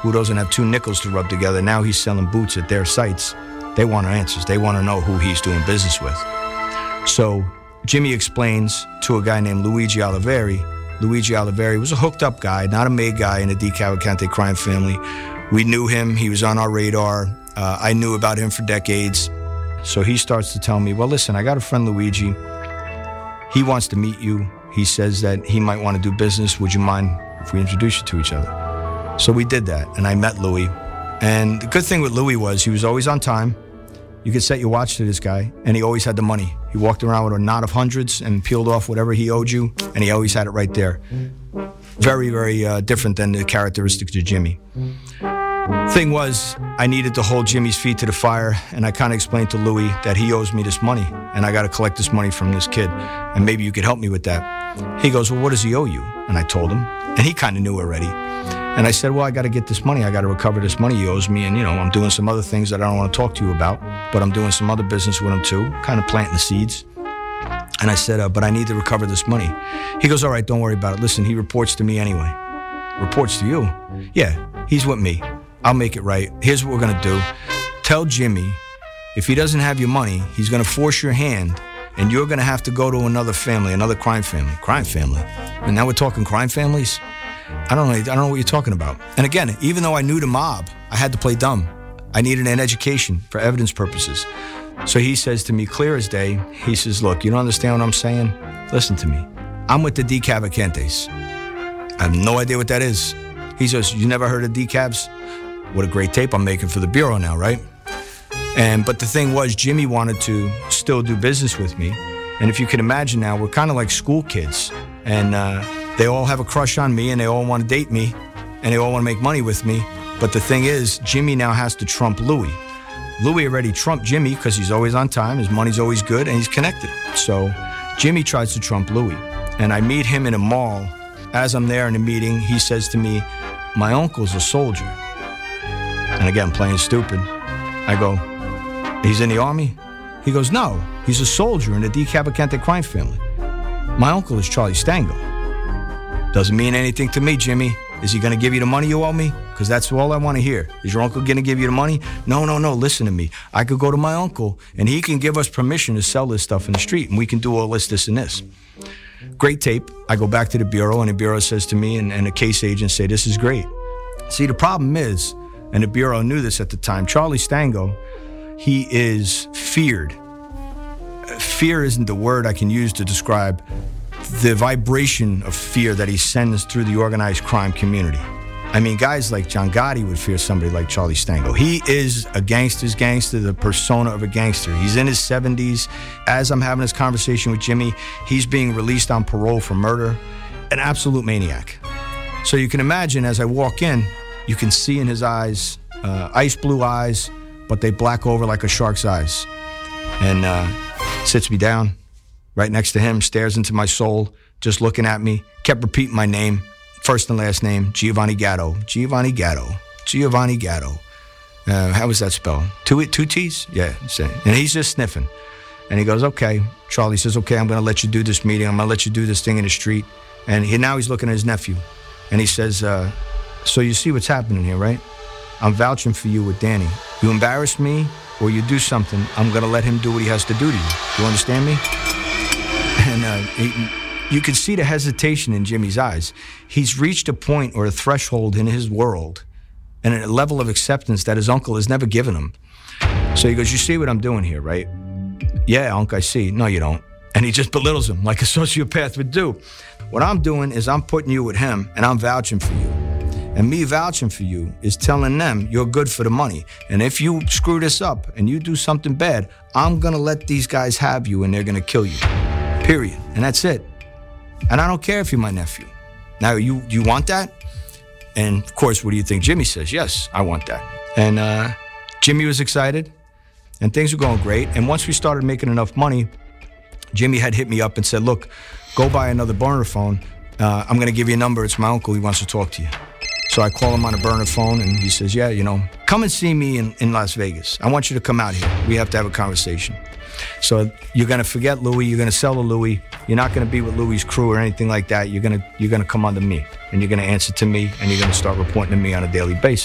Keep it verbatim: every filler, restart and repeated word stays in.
who doesn't have two nickels to rub together. Now he's selling boots at their sites. They want answers. They want to know who he's doing business with. So Jimmy explains to a guy named Luigi Oliveri. Luigi Oliveri was a hooked-up guy, not a made guy in the DeCavalcante crime family. We knew him. He was on our radar. Uh, I knew about him for decades. So he starts to tell me, well, listen, I got a friend, Luigi. He wants to meet you. He says that he might want to do business. Would you mind if we introduce you to each other? So we did that, and I met Louis. And the good thing with Louis was he was always on time. You could set your watch to this guy, and he always had the money. He walked around with a knot of hundreds and peeled off whatever he owed you, and he always had it right there. Very, very uh, different than the characteristics of Jimmy. Thing was, I needed to hold Jimmy's feet to the fire, and I kind of explained to Louis that he owes me this money, and I got to collect this money from this kid, and maybe you could help me with that. He goes, well, what does he owe you? And I told him, and he kind of knew already. And I said, well, I got to get this money. I got to recover this money he owes me, and, you know, I'm doing some other things that I don't want to talk to you about, but I'm doing some other business with him, too, kind of planting the seeds. And I said, uh, but I need to recover this money. He goes, all right, don't worry about it. Listen, he reports to me anyway. Reports to you? Yeah, he's with me. I'll make it right. Here's what we're going to do. Tell Jimmy, if he doesn't have your money, he's going to force your hand, and you're going to have to go to another family, another crime family. Crime family? And now we're talking crime families? I don't know. I don't know what you're talking about. And again, even though I knew the mob, I had to play dumb. I needed an education for evidence purposes. So he says to me, clear as day, he says, look, you don't understand what I'm saying? Listen to me. I'm with the DeCavalcantes. I have no idea what that is. He says, you never heard of decabs? What a great tape I'm making for the Bureau now, right? And but the thing was, Jimmy wanted to still do business with me. And if you can imagine now, we're kind of like school kids. And uh, they all have a crush on me, and they all want to date me, and they all want to make money with me. But the thing is, Jimmy now has to trump Louis. Louis already trumped Jimmy because he's always on time, his money's always good, and he's connected. So Jimmy tries to trump Louis. And I meet him in a mall. As I'm there in the meeting, he says to me, my uncle's a soldier. And again, playing stupid. I go, he's in the army? He goes, no, he's a soldier in the DeCavalcante crime family. My uncle is Charlie Stango. Doesn't mean anything to me, Jimmy. Is he going to give you the money you owe me? Because that's all I want to hear. Is your uncle going to give you the money? No, no, no, listen to me. I could go to my uncle, and he can give us permission to sell this stuff in the street, and we can do all this, this, and this. Great tape. I go back to the Bureau, and the Bureau says to me, and, and the case agents say, this is great. See, the problem is, and the Bureau knew this at the time, Charlie Stango, he is feared. Fear isn't the word I can use to describe the vibration of fear that he sends through the organized crime community. I mean, guys like John Gotti would fear somebody like Charlie Stango. He is a gangster's gangster, the persona of a gangster. He's in his seventies. As I'm having this conversation with Jimmy, he's being released on parole for murder. An absolute maniac. So you can imagine, as I walk in, you can see in his eyes, uh, ice blue eyes, but they black over like a shark's eyes. And uh, sits me down right next to him, stares into my soul, just looking at me, kept repeating my name, first and last name, Giovanni Gatto, Giovanni Gatto, Giovanni Gatto. Uh, how was that spelled? Two, two T's? Yeah. And he's just sniffing. And he goes, okay. Charlie says, okay, I'm going to let you do this meeting. I'm going to let you do this thing in the street. And he, now he's looking at his nephew. And he says, uh, so you see what's happening here, right? I'm vouching for you with Danny. You embarrass me or you do something, I'm going to let him do what he has to do to you. You understand me? And uh, he, you can see the hesitation in Jimmy's eyes. He's reached a point or a threshold in his world and a level of acceptance that his uncle has never given him. So he goes, you see what I'm doing here, right? Yeah, Unc, I see. No, you don't. And he just belittles him like a sociopath would do. What I'm doing is I'm putting you with him, and I'm vouching for you. And me vouching for you is telling them you're good for the money. And if you screw this up and you do something bad, I'm going to let these guys have you, and they're going to kill you. Period. And that's it. And I don't care if you're my nephew. Now, you you want that? And, of course, what do you think Jimmy says? Yes, I want that. And uh, Jimmy was excited, and things were going great. And once we started making enough money, Jimmy had hit me up and said, look, go buy another burner phone. Uh, I'm going to give you a number. It's my uncle. He wants to talk to you. So I call him on a burner phone, and he says, yeah, you know, come and see me in, in Las Vegas. I want you to come out here. We have to have a conversation. So you're going to forget Louis. You're going to sell to Louis. You're not going to be with Louis' crew or anything like that. You're going to you're going to come under me, and you're going to answer to me, and you're going to start reporting to me on a daily basis.